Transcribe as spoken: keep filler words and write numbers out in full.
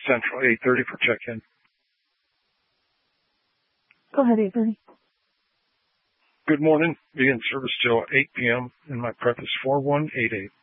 Central, eight thirty for check-in. Go ahead, eight thirty. Good morning. Be in service till eight p.m. and my prep is four one eight eight.